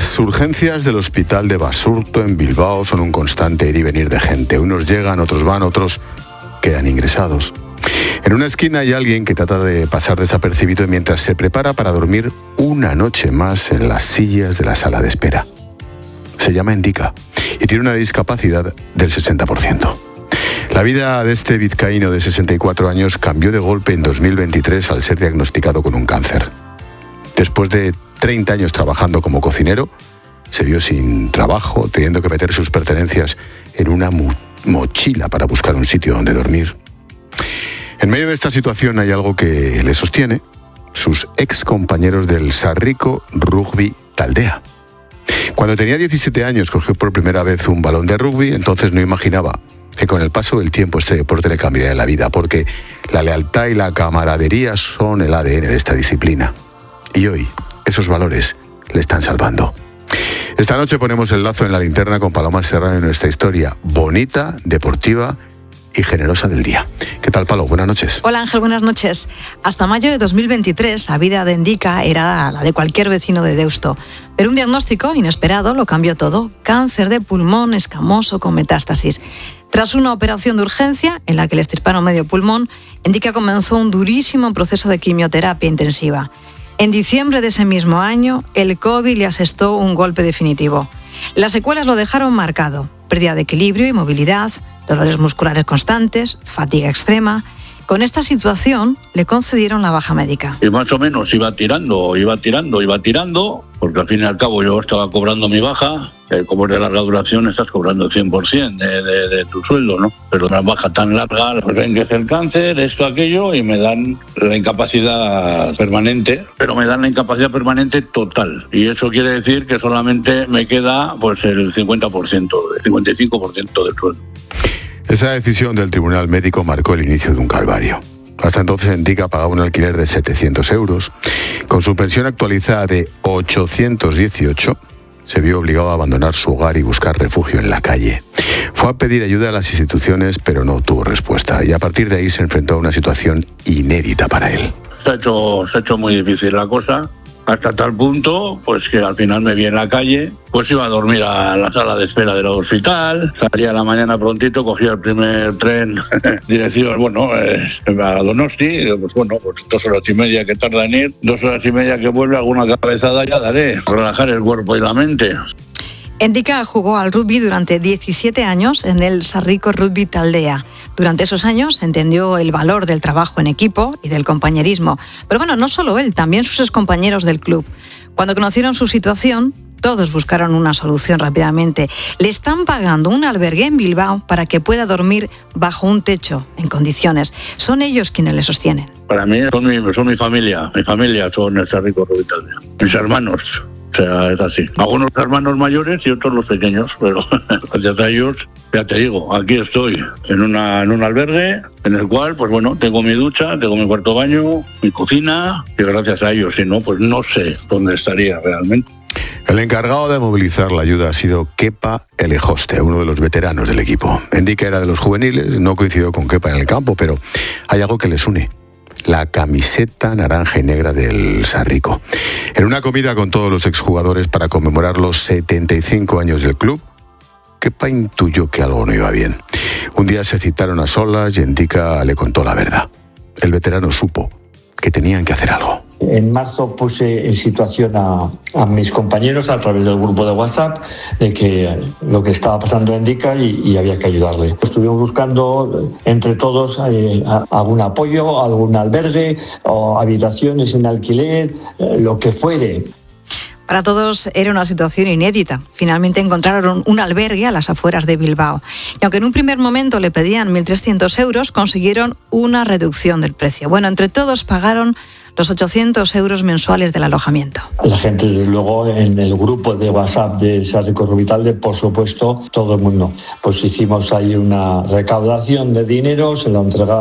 Las urgencias del hospital de Basurto en Bilbao son un constante ir y venir de gente. Unos llegan, otros van, otros quedan ingresados. En una esquina hay alguien que trata de pasar desapercibido mientras se prepara para dormir una noche más en las sillas de la sala de espera. Se llama Endika y tiene una discapacidad del 60%. La vida de este vizcaíno de 64 años cambió de golpe en 2023 al ser diagnosticado con un cáncer. Después de 30 años trabajando como cocinero, se vio sin trabajo, teniendo que meter sus pertenencias en una mochila para buscar un sitio donde dormir. En medio de esta situación hay algo que le sostiene: sus ex compañeros del Sarrico Rugby Taldea. Cuando tenía 17 años cogió por primera vez un balón de rugby, entonces no imaginaba que con el paso del tiempo este deporte le cambiaría la vida, porque la lealtad y la camaradería son el ADN de esta disciplina. Y hoy esos valores le están salvando. Esta noche ponemos el lazo en la linterna con Paloma Serrano en nuestra historia bonita, deportiva y generosa del día. ¿Qué tal, Palo? Buenas noches. Hola, Ángel, buenas noches. Hasta mayo de 2023, la vida de Endika era la de cualquier vecino de Deusto. Pero un diagnóstico inesperado lo cambió todo: cáncer de pulmón escamoso con metástasis. Tras una operación de urgencia en la que le extirparon medio pulmón, Endika comenzó un durísimo proceso de quimioterapia intensiva. En diciembre de ese mismo año, el COVID le asestó un golpe definitivo. Las secuelas lo dejaron marcado: pérdida de equilibrio y movilidad, dolores musculares constantes, fatiga extrema. Con esta situación le concedieron la baja médica. Y más o menos iba tirando, porque al fin y al cabo yo estaba cobrando mi baja. Como es de larga duración, estás cobrando el 100% de tu sueldo, ¿no? Pero una baja tan larga, ven que es el cáncer, esto, aquello, y me dan la incapacidad permanente, pero me dan la incapacidad permanente total. Y eso quiere decir que solamente me queda pues el 50%, el 55% del sueldo. Esa decisión del Tribunal Médico marcó el inicio de un calvario. Hasta entonces Endika pagaba un alquiler de 700 euros. Con su pensión actualizada de 818, se vio obligado a abandonar su hogar y buscar refugio en la calle. Fue a pedir ayuda a las instituciones, pero no obtuvo respuesta. Y a partir de ahí se enfrentó a una situación inédita para él. Se ha hecho muy difícil la cosa. Hasta tal punto, pues que al final me vi en la calle, pues iba a dormir a la sala de espera del hospital, salía a la mañana prontito, cogía el primer tren dirección, a Donosti, pues 2 horas y media que tarda en ir, 2 horas y media que vuelve, alguna cabezada ya daré, relajar el cuerpo y la mente. Endika jugó al rugby durante 17 años en el Sarrico Rugby Taldea. Durante esos años entendió el valor del trabajo en equipo y del compañerismo. Pero bueno, no solo él, también sus excompañeros del club. Cuando conocieron su situación, todos buscaron una solución rápidamente. Le están pagando un albergue en Bilbao para que pueda dormir bajo un techo, en condiciones. Son ellos quienes le sostienen. Para mí son mi familia son el Sarrico Rugby Taldea. Mis hermanos. O sea, es así. Algunos hermanos mayores y otros los pequeños, pero gracias a ellos, ya te digo, aquí estoy en un albergue en el cual, pues bueno, tengo mi ducha, tengo mi cuarto baño, mi cocina, y gracias a ellos, si no, pues no sé dónde estaría realmente. El encargado de movilizar la ayuda ha sido Kepa Elejoste, uno de los veteranos del equipo. Endika era de los juveniles, no coincidió con Kepa en el campo, pero hay algo que les une: la camiseta naranja y negra del Sarrico. En una comida con todos los exjugadores para conmemorar los 75 años del club, Kepa intuyó que algo no iba bien. Un día se citaron a solas y Endika le contó la verdad. El veterano supo que tenían que hacer algo. En marzo puse en situación a mis compañeros a través del grupo de WhatsApp de que lo que estaba pasando en Endika y había que ayudarle. Estuvimos buscando entre todos algún apoyo, algún albergue o habitaciones en alquiler, lo que fuere. Para todos era una situación inédita. Finalmente encontraron un albergue a las afueras de Bilbao. Y aunque en un primer momento le pedían 1.300 euros, consiguieron una reducción del precio. Bueno, entre todos pagaron los 800 euros mensuales del alojamiento. La gente, desde luego, en el grupo de WhatsApp de Sarrico Rugby Taldea, por supuesto, todo el mundo. Pues hicimos ahí una recaudación de dinero, se lo entregamos